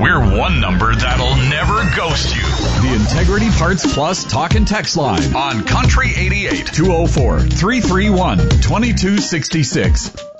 We're one number that'll never ghost you. The Integrity Parts Plus talk and text line on Country 88. 204-331-2266.